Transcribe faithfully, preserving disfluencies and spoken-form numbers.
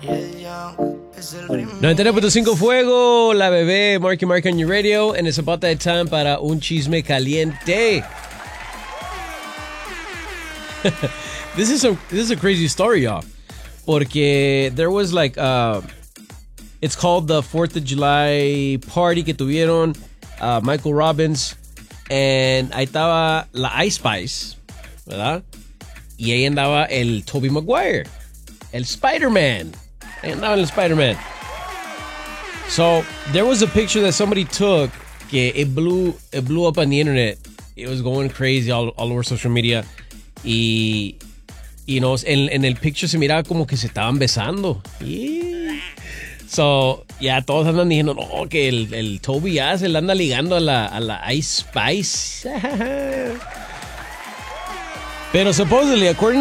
noventa y nueve punto cinco Fuego, la bebé, Marky Mark on your radio, and it's about that time para un chisme caliente. This is a this is a crazy story, y'all. Porque there was like uh it's called the fourth of July party que tuvieron uh, Michael Robbins, and ahí estaba la Ice Spice, ¿verdad? Y ahí andaba el Tobey Maguire, el Spider-Man. Ahí andaba el Spider-Man. So there was a picture that somebody took que it blew it blew up on the internet. It was going crazy all, all over social media. Y, you know, en, en el picture se miraba como que se estaban besando. Yeah. So, ya yeah, todos andan diciendo, no, que el, el Toby ya se le anda ligando a la, a la Ice Spice. Pero supposedly, according